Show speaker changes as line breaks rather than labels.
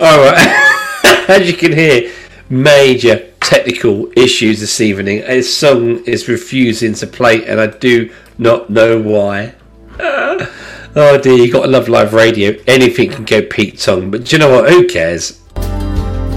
Alright. As you can hear, major technical issues this evening. His song is refusing to play, and I do not know why. Oh dear, you got to love live radio. Anything can go Pete Tong, but do you know what? Who cares?